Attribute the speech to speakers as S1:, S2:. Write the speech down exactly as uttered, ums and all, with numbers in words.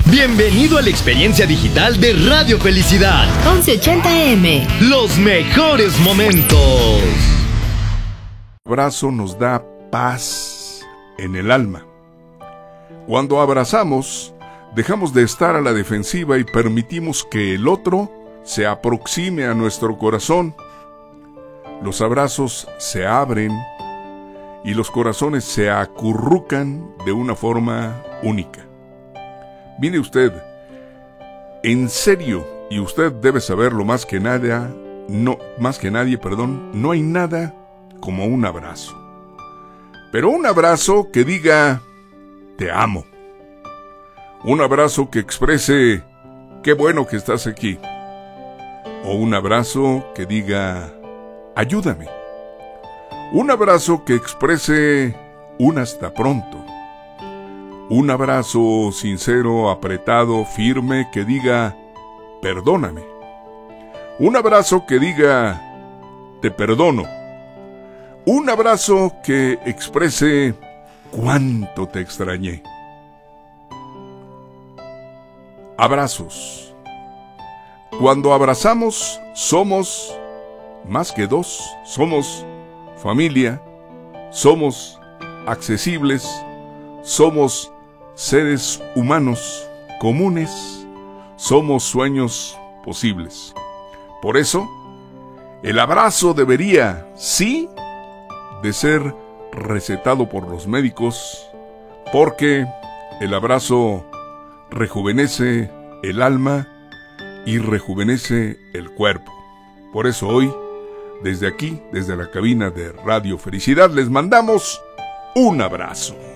S1: Bienvenido a la experiencia digital de Radio Felicidad.
S2: once ochenta A M.
S1: Los mejores momentos.
S3: El abrazo nos da paz en el alma. Cuando abrazamos, dejamos de estar a la defensiva y permitimos que el otro se aproxime a nuestro corazón. Los abrazos se abren y los corazones se acurrucan de una forma única. Mire usted, en serio, y usted debe saberlo más que nada, no, más que nadie, perdón, no hay nada como un abrazo. Pero un abrazo que diga, te amo. Un abrazo que exprese, qué bueno que estás aquí. O un abrazo que diga, ayúdame. Un abrazo que exprese un hasta pronto. Un abrazo sincero, apretado, firme, que diga, perdóname. Un abrazo que diga, te perdono. Un abrazo que exprese cuánto te extrañé. Abrazos. Cuando abrazamos, somos más que dos, somos familia, somos accesibles, somos seres humanos comunes, somos sueños posibles. Por eso, el abrazo debería, sí, de ser recetado por los médicos, porque el abrazo rejuvenece el alma y rejuvenece el cuerpo. Por eso hoy, desde aquí, desde la cabina de Radio Felicidad, les mandamos un abrazo.